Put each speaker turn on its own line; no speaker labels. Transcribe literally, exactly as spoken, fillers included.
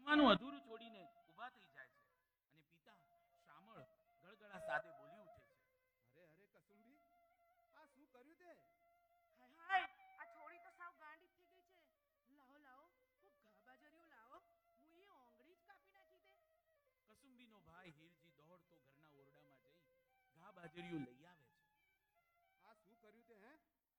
જમવાનું અધૂરું છોડીને ઊભા થઈ જાય છે અને પિતા શામળ ગળગળા સાથે બોલી ઉઠે છે.
અરે અરે કસુંબી, આ શું કર્યું તે?
હાય હાય, આ છોડી તો સાવ ગાંડી થઈ ગઈ છે. લાવો લાવો, કો ઘા બાજરીયું લાવો, હું એ ઓંગળી જ કાપી નાખી દે.
કસુંબીનો ભાઈ હીરજી દોડતો ઘરના ઓરડામાં જઈ ઘા બાજરીયું લઈ